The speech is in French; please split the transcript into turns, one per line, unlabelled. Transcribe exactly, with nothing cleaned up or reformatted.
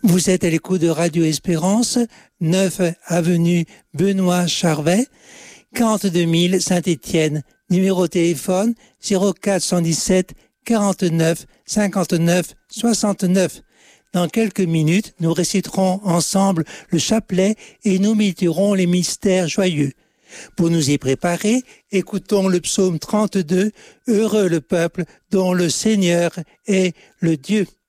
Vous êtes à l'écoute de Radio Espérance, neuf avenue Benoît Charvet, quarante-deux mille Saint-Étienne, numéro de téléphone zéro quatre cent dix-sept quarante-neuf cinquante-neuf soixante-neuf. Dans quelques minutes, nous réciterons ensemble le chapelet et nous méditerons les mystères joyeux. Pour nous y préparer, écoutons le psaume trente-deux, Heureux le peuple dont le Seigneur est le Dieu.